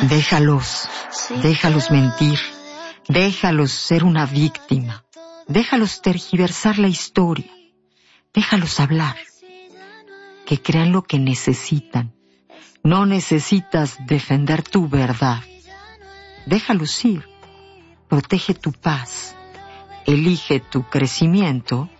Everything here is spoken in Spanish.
Déjalos mentir, déjalos ser una víctima, déjalos tergiversar la historia, déjalos hablar, que crean lo que necesitan. No necesitas defender tu verdad. Déjalos ir, protege tu paz, elige tu crecimiento